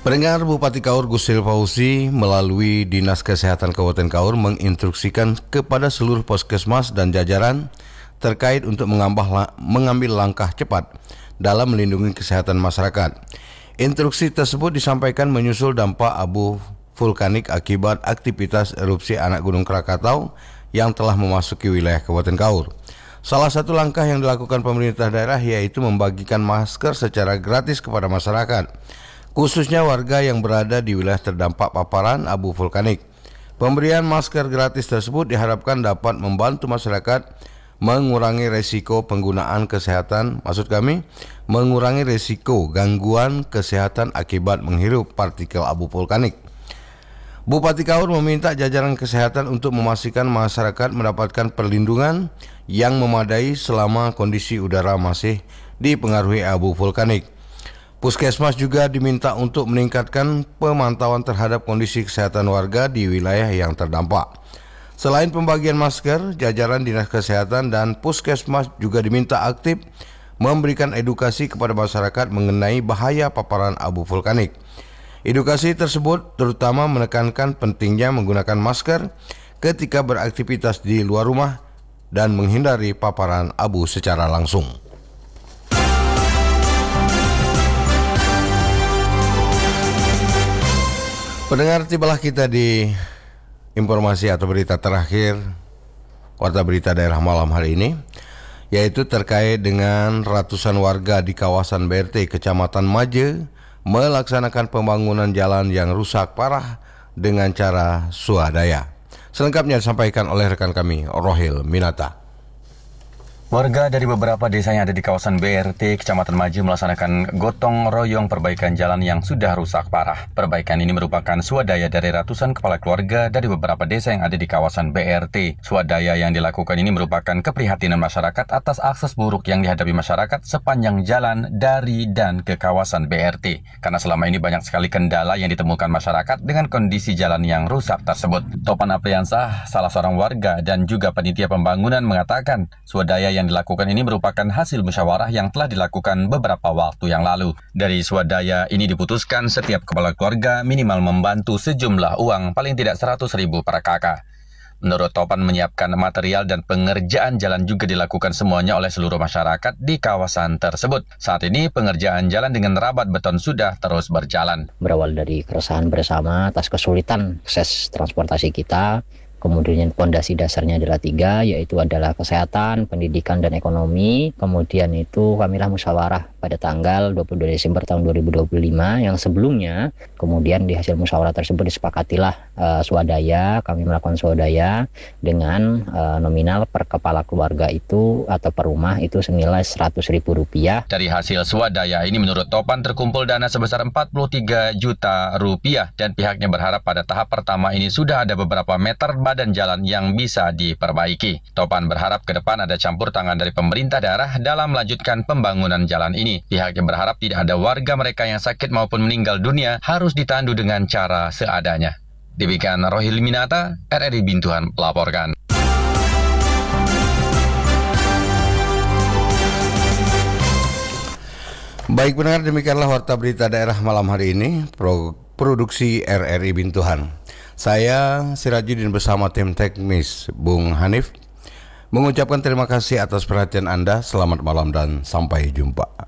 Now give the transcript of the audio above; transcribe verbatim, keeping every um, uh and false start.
Pendengar, Bupati Kaur Gustil Fauzi melalui Dinas Kesehatan Kabupaten Kaur menginstruksikan kepada seluruh puskesmas dan jajaran terkait untuk mengambil, mengambil langkah cepat dalam melindungi kesehatan masyarakat. Instruksi tersebut disampaikan menyusul dampak abu vulkanik akibat aktivitas erupsi anak Gunung Krakatau yang telah memasuki wilayah Kabupaten Kaur. Salah satu langkah yang dilakukan pemerintah daerah yaitu membagikan masker secara gratis kepada masyarakat, khususnya warga yang berada di wilayah terdampak paparan abu vulkanik. Pemberian masker gratis tersebut diharapkan dapat membantu masyarakat mengurangi resiko penggunaan kesehatan, maksud kami, mengurangi resiko gangguan kesehatan akibat menghirup partikel abu vulkanik. Bupati Kaur meminta jajaran kesehatan untuk memastikan masyarakat mendapatkan perlindungan yang memadai selama kondisi udara masih dipengaruhi abu vulkanik. Puskesmas juga diminta untuk meningkatkan pemantauan terhadap kondisi kesehatan warga di wilayah yang terdampak. Selain pembagian masker, jajaran Dinas Kesehatan dan Puskesmas juga diminta aktif memberikan edukasi kepada masyarakat mengenai bahaya paparan abu vulkanik. Edukasi tersebut terutama menekankan pentingnya menggunakan masker ketika beraktivitas di luar rumah dan menghindari paparan abu secara langsung. Pendengar, tibalah kita di informasi atau berita terakhir Warta Berita Daerah malam hari ini, yaitu terkait dengan ratusan warga di kawasan B R T Kecamatan Maje melaksanakan pembangunan jalan yang rusak parah dengan cara swadaya. Selengkapnya disampaikan oleh rekan kami, Rohil Minata. Warga dari beberapa desa yang ada di kawasan B R T Kecamatan Maje melaksanakan gotong royong perbaikan jalan yang sudah rusak parah. Perbaikan ini merupakan swadaya dari ratusan kepala keluarga dari beberapa desa yang ada di kawasan B R T. Swadaya yang dilakukan ini merupakan keprihatinan masyarakat atas akses buruk yang dihadapi masyarakat sepanjang jalan dari dan ke kawasan B R T. Karena selama ini banyak sekali kendala yang ditemukan masyarakat dengan kondisi jalan yang rusak tersebut. Topan Apriansah, salah seorang warga dan juga panitia pembangunan, mengatakan swadaya yang dilakukan ini merupakan hasil musyawarah yang telah dilakukan beberapa waktu yang lalu. Dari swadaya ini diputuskan setiap kepala keluarga minimal membantu sejumlah uang paling tidak seratus ribu per kakak. Menurut Topan, menyiapkan material dan pengerjaan jalan juga dilakukan semuanya oleh seluruh masyarakat di kawasan tersebut. Saat ini pengerjaan jalan dengan rabat beton sudah terus berjalan. Berawal dari keresahan bersama atas kesulitan akses transportasi kita, kemudian fondasi dasarnya adalah tiga, yaitu adalah kesehatan, pendidikan, dan ekonomi. Kemudian itu kamilah musyawarah pada tanggal dua puluh dua Desember tahun dua ribu dua puluh lima, yang sebelumnya kemudian di hasil musyawarah tersebut disepakatilah uh, swadaya, kami melakukan swadaya dengan uh, nominal per kepala keluarga itu atau per rumah itu senilai seratus ribu rupiah. Dari hasil swadaya ini menurut Topan terkumpul dana sebesar empat puluh tiga juta rupiah dan pihaknya berharap pada tahap pertama ini sudah ada beberapa meter badan jalan yang bisa diperbaiki. Topan berharap ke depan ada campur tangan dari pemerintah daerah dalam melanjutkan pembangunan jalan ini. Pihaknya berharap tidak ada warga mereka yang sakit maupun meninggal dunia harus ditandu dengan cara seadanya. Demikian Rohil Minata, R R I Bintuhan melaporkan. Baik pendengar, demikianlah Warta Berita Daerah malam hari ini, pro, produksi R R I Bintuhan. Saya Sirajuddin bersama tim teknis Bung Hanif mengucapkan terima kasih atas perhatian Anda. Selamat malam dan sampai jumpa.